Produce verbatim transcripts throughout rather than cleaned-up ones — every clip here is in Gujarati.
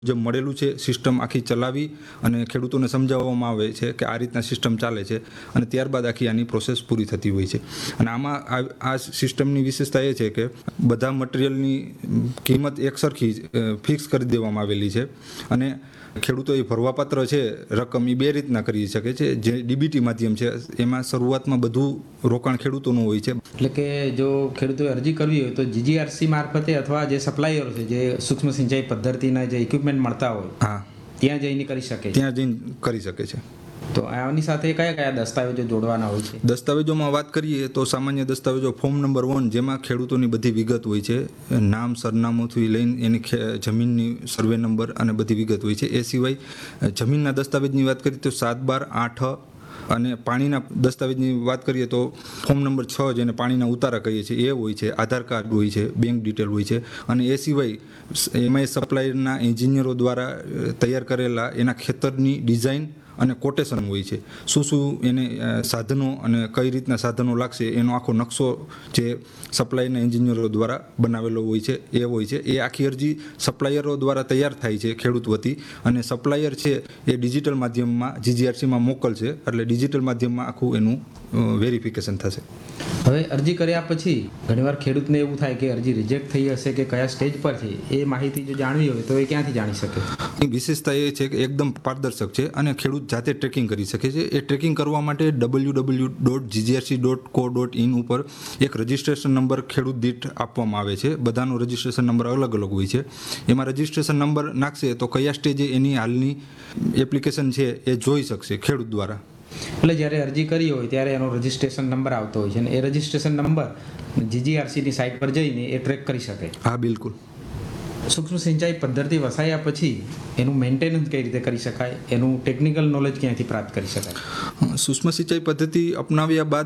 જે મળેલું છે સિસ્ટમ આખી ચલાવી અને ખેડૂતોને સમજાવવામાં આવે છે કે આ રીતના સિસ્ટમ ચાલે છે અને ત્યારબાદ આખી આની પ્રોસેસ પૂરી થતી હોય છે. અને આમાં આ આ સિસ્ટમની વિશેષતા એ છે કે બધા મટીરિયલની કિંમત એકસરખી ફિક્સ કરી દેવામાં આવેલી છે અને ખેડૂતો એ ભરવાપાત્ર છે રકમ એ બે રીતના કરી શકે છે. જે ડીબીટી માધ્યમ છે એમાં શરૂઆતમાં બધું રોકાણ ખેડૂતોનું હોય છે. એટલે કે જો ખેડૂતોએ અરજી કરવી હોય તો જીજીઆરસી મારફતે અથવા જે સપ્લાયરો છે જે સૂક્ષ્મ સિંચાઈ પદ્ધતિના જે ઇક્વિપમેન્ટ મળતા હોય હા ત્યાં જઈને કરી શકે ત્યાં જઈને કરી શકે છે. તો આની સાથે કયા કયા દસ્તાવેજો જોડવાના હોય છે? દસ્તાવેજોમાં વાત કરીએ તો સામાન્ય દસ્તાવેજો ફોર્મ નંબર વન જેમાં ખેડૂતોની બધી વિગત હોય છે, નામ સરનામુંથી લઈને એની જમીનની સર્વે નંબર અને બધી વિગત હોય છે. એ સિવાય જમીનના દસ્તાવેજની વાત કરીએ તો સાત બાર આઠ અને પાણીના દસ્તાવેજની વાત કરીએ તો ફોર્મ નંબર છ જેને પાણીના ઉતારા કહીએ છીએ એ હોય છે, આધાર કાર્ડ હોય છે, બેંક ડિટેલ હોય છે અને એ સિવાય એમાં સપ્લાયરના એન્જિનિયરો દ્વારા તૈયાર કરેલા એના ખેતરની ડિઝાઇન અને કોટેશન હોય છે. શું શું એને સાધનો અને કઈ રીતના સાધનો લાગશે એનો આખો નકશો જે સપ્લાયના એન્જિનિયરો દ્વારા બનાવેલો હોય છે એ હોય છે. એ આખી અરજી સપ્લાયરો દ્વારા તૈયાર થાય છે ખેડૂત વતી અને સપ્લાયર છે એ ડિજિટલ માધ્યમમાં જીજીઆરસીમાં મોકલશે એટલે ડિજિટલ માધ્યમમાં આખું એનું વેરિફિકેશન થશે. હવે અરજી કર્યા પછી ઘણીવાર ખેડૂતને એવું થાય કે અરજી રિજેક્ટ થઈ હશે કે કયા સ્ટેજ પર છે એ માહિતી જો જાણવી હોય તો એ ક્યાંથી જાણી શકે? વિશેષતા એ છે કે એકદમ પારદર્શક છે અને ખેડૂત જાતે ટ્રેકિંગ કરી શકે છે. એ ટ્રેકિંગ કરવા માટે W W dot GGRC dot કો ડોટ ઇન ઉપર એક રજિસ્ટ્રેશન નંબર ખેડૂત દીઠ આપવામાં આવે છે. બધાનો રજિસ્ટ્રેશન નંબર અલગ અલગ હોય છે. એમાં રજિસ્ટ્રેશન નંબર નાખશે તો કયા સ્ટેજે એની હાલની એપ્લિકેશન છે એ જોઈ શકશે ખેડૂત દ્વારા. એટલે જ્યારે અરજી કરી હોય ત્યારે એનો રજિસ્ટ્રેશન નંબર આવતો હોય છે અને એ રજિસ્ટ્રેશન નંબર જીજીઆરસીની સાઇટ પર જઈને એ ટ્રેક કરી શકે. હા, બિલકુલ. સૂક્ષ્મ સિંચાઈ પદ્ધતિ વસાયા પછી એનું મેન્ટેનન્સ કઈ રીતે કરી શકાય, એનું ટેકનિકલ નોલેજ ક્યાંથી પ્રાપ્ત કરી શકાય? સૂક્ષ્મ સિંચાઈ પદ્ધતિ અપનાવ્યા બાદ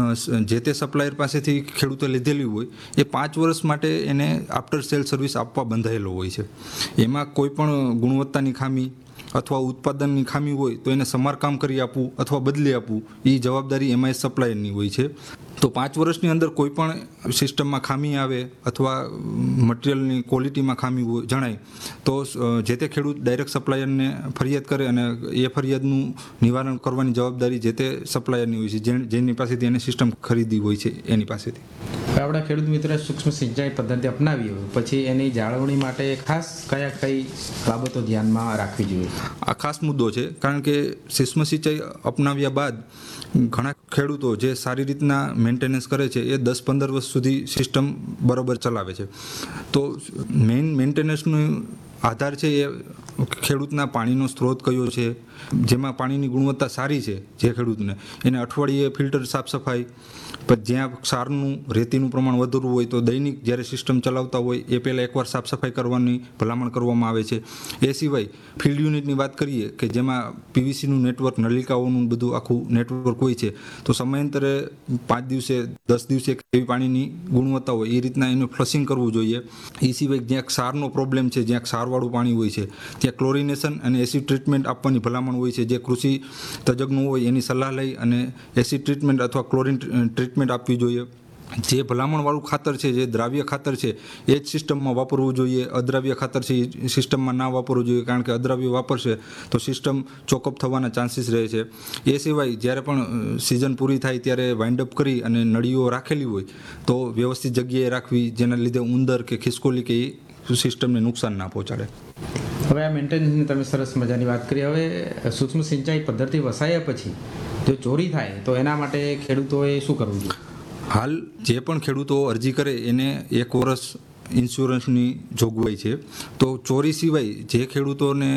જે તે સપ્લાયર પાસેથી ખેડૂતે લીધેલી હોય એ પાંચ વર્ષ માટે એને આફ્ટર સેલ સર્વિસ આપવા બંધાયેલો હોય છે. એમાં કોઈ પણ ગુણવત્તાની ખામી અથવા ઉત્પાદનની ખામી હોય તો એને સમારકામ કરી આપવું અથવા બદલી આપવું એ જવાબદારી એમાં સપ્લાયરની હોય છે. તો પાંચ વર્ષની અંદર કોઈ પણ સિસ્ટમમાં ખામી આવે અથવા મટીરિયલની ક્વોલિટીમાં ખામી હોય જણાય તો જે તે ખેડૂત ડાયરેક્ટ સપ્લાયરને ફરિયાદ કરે અને એ ફરિયાદનું નિવારણ કરવાની જવાબદારી જે તે સપ્લાયરની હોય છે જેની પાસેથી એને સિસ્ટમ ખરીદી હોય છે એની પાસેથી. આપણા ખેડૂત મિત્ર સૂક્ષ્મ સિંચાઈ પદ્ધતિ અપનાવી હોય પછી એની જાળવણી માટે ખાસ કયા કઈ બાબતો ધ્યાનમાં રાખવી જોઈએ? આ ખાસ મુદ્દો છે કારણ કે સૂક્ષ્મ સિંચાઈ અપનાવ્યા બાદ ઘણા ખેડૂતો જે સારી રીતના મેન્ટેનન્સ કરે છે એ દસ પંદર વર્ષ સુધી સિસ્ટમ બરાબર ચલાવે છે. તો મેઇન મેન્ટેનન્સનો આધાર છે એ ખેડૂતના પાણીનો સ્ત્રોત કયો છે, જેમાં પાણીની ગુણવત્તા સારી છે જે ખેડૂતને એને અઠવાડિયે ફિલ્ટર સાફ સફાઈ, પણ જ્યાં ક્ષારનું રેતીનું પ્રમાણ વધુ હોય તો દૈનિક જ્યારે સિસ્ટમ ચલાવતા હોય એ પહેલાં એકવાર સાફ સફાઈ કરવાની ભલામણ કરવામાં આવે છે. એ સિવાય ફિલ્ડ યુનિટની વાત કરીએ કે જેમાં પીવીસીનું નેટવર્ક, નલિકાઓનું બધું આખું નેટવર્ક હોય છે તો સમયાંતરે પાંચ દિવસે દસ દિવસે કેવી પાણીની ગુણવત્તા હોય એ રીતના એનું ફ્લશિંગ કરવું જોઈએ. એ સિવાય જ્યાં ક્ષારનો પ્રોબ્લેમ છે, જ્યાં ક્ષારવાળું પાણી હોય છે ત્યાં ક્લોરિનેશન અને એસિડ ટ્રીટમેન્ટ આપવાની ભલામણ હોય છે. જે કૃષિ તજજ્ઞો હોય એની સલાહ લઈ અને એસિડ ટ્રીટમેન્ટ અથવા ક્લોરિન ટ્રીટમેન્ટ આપવી જોઈએ. જે ભલામણવાળું ખાતર છે, જે દ્રાવ્ય ખાતર છે એ જ સિસ્ટમમાં વાપરવું જોઈએ. અદ્રાવ્ય ખાતર છે એ સિસ્ટમમાં ના વાપરવું જોઈએ કારણ કે અદ્રાવ્ય વાપરશે તો સિસ્ટમ ચોકઅપ થવાના ચાન્સીસ રહે છે. એ સિવાય જ્યારે પણ સિઝન પૂરી થાય ત્યારે વાઇન્ડ અપ કરી અને નળીઓ રાખેલી હોય તો વ્યવસ્થિત જગ્યાએ રાખવી જેના લીધે ઉંદર કે ખિસકોલી કે એ સિસ્ટમને નુકસાન ના પહોંચાડે. હવે આ મેન્ટેનન્સની તમે સરસ મજાની વાત કરી. હવે સૂક્ષ્મ સિંચાઈ પદ્ધતિ વસાયા પછી જો ચોરી થાય તો એના માટે ખેડૂતોએ શું કરવું જોઈએ? હાલ જે પણ ખેડૂતો અરજી કરે એને એક વર્ષ ઇન્સ્યોરન્સની જોગવાઈ છે. તો ચોરી સિવાય જે ખેડૂતોને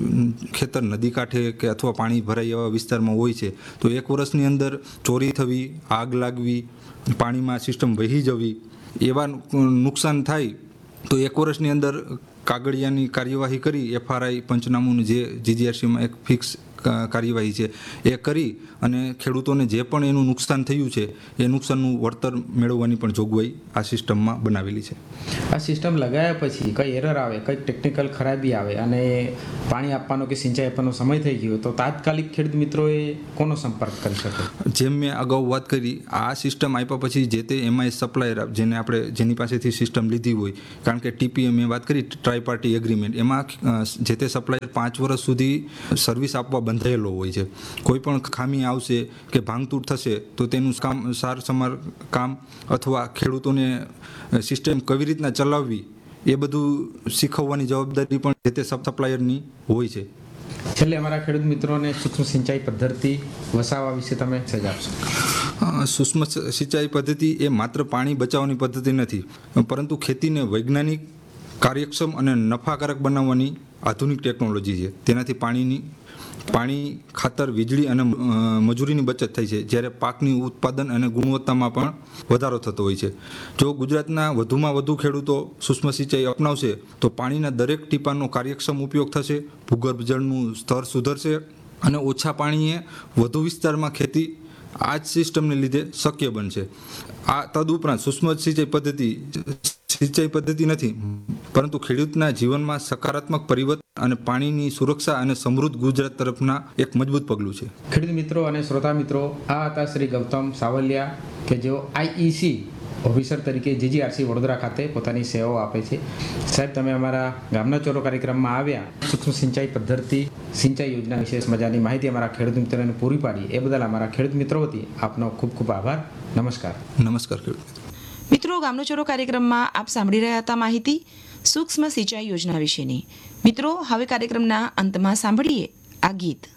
ખેતર નદી કાંઠે કે અથવા પાણી ભરાય એવા વિસ્તારમાં હોય છે તો એક વર્ષની અંદર ચોરી થવી, આગ લાગવી, પાણીમાં સિસ્ટમ વહી જવી એવા નુકસાન થાય તો એક વર્ષની અંદર કાગળિયાની કાર્યવાહી કરી એફઆરઆઈ પંચનામું જે જીજીઆરસીમાં એક ફિક્સ કા- કાર્યવાહી છે એ કરી અને ખેડૂતોને જે પણ એનું નુકસાન થયું છે એ નુકસાનનું વળતર મેળવવાની પણ જોગવાઈ આ સિસ્ટમમાં બનાવેલી છે. આ સિસ્ટમ લગાવ્યા પછી કઈ એરર આવે, કઈ ટેકનિકલ ખરાબી આવે અને પાણી આપવાનો કે સિંચાઈ આપવાનો સમય થઈ ગયો તો તાત્કાલિક ખેડૂત મિત્રોએ કોનો સંપર્ક કરી શકે? જેમ મેં અગાઉ વાત કરી, આ સિસ્ટમ આપ્યા પછી જે તે એમઆઈ સપ્લાયર જેને આપણે જેની પાસેથી સિસ્ટમ લીધી હોય, કારણ કે ટીપીએ મેં વાત કરી ટ્રાય પાર્ટી એગ્રીમેન્ટ, એમાં અ, જે તે સપ્લાયર પાંચ વર્ષ સુધી સર્વિસ આપવા બંધાયેલો હોય છે. કોઈ પણ ખામી આવશે કે ભાંગતૂટ થશે તો તેનું કામ સાર સમાર કામ અથવા ખેડૂતોને સિસ્ટમ કેવી રીતના ચલાવવી એ બધું શીખવવાની જવાબદારી પણ જે તે સપ્લાયરની હોય છે. છેલ્લે અમારા ખેડૂત મિત્રોને સૂક્ષ્મ સિંચાઈ પદ્ધતિ વસાવવા વિશે તમે સજ્જ આપશો. અ, સૂક્ષ્મ સિંચાઈ પદ્ધતિ એ માત્ર પાણી બચાવવાની પદ્ધતિ નથી, પરંતુ ખેતીને વૈજ્ઞાનિક, કાર્યક્ષમ અને નફાકારક બનાવવાની આધુનિક ટેકનોલોજી છે. તેનાથી પાણીની પાણી, ખાતર, વીજળી અને અ, મજૂરીની બચત થાય છે, જ્યારે પાકની ઉત્પાદન અને ગુણવત્તામાં પણ વધારો થતો હોય છે. જો ગુજરાતના વધુમાં વધુ ખેડૂતો સૂક્ષ્મ સિંચાઈ અપનાવશે તો પાણીના દરેક ટીપાનો કાર્યક્ષમ ઉપયોગ થશે, ભૂગર્ભ જળનું સ્તર સુધરશે અને ઓછા પાણીએ વધુ વિસ્તારમાં ખેતી આ જ સિસ્ટમને લીધે શક્ય બનશે. આ તદુપરાંત સૂક્ષ્મ સિંચાઈ પદ્ધતિ સિંચાઈ પદ્ધતિ નથી, પરંતુ ખેડૂતના જીવનમાં સકારાત્મક પરિવર્તન અને પાણીની સુરક્ષા અને સમૃદ્ધ ગુજરાત તરફના એક મજબૂત પગલું છે. ખેડૂત મિત્રો અને શ્રોતા મિત્રો, આ હતા શ્રી ગૌતમ સાવલિયા કે જેઓ આઈઈસી ઓફિસર તરીકે જીજીઆરસી વડોદરા ખાતે પોતાની સેવાઓ આપે છે. સાહેબ, તમે અમારા ગામના ચોરો કાર્યક્રમમાં આવ્યા, સૂક્ષ્મ સિંચાઈ પદ્ધતિ સિંચાઈ યોજના વિશે મજાની માહિતી અમારા ખેડૂત મિત્રોને પૂરી પાડી એ બદલ અમારા ખેડૂત મિત્રો વતી આપનો ખૂબ ખૂબ આભાર. નમસ્કાર. નમસ્કાર ખેડૂત મિત્રો. મિત્રો, ગામનો ચોરો કાર્યક્રમમાં આપ સાંભળી રહ્યા હતા માહિતી સૂક્ષ્મ સિંચાઈ યોજના વિશેની. મિત્રો, હવે કાર્યક્રમના અંતમાં સાંભળીએ આ ગીત.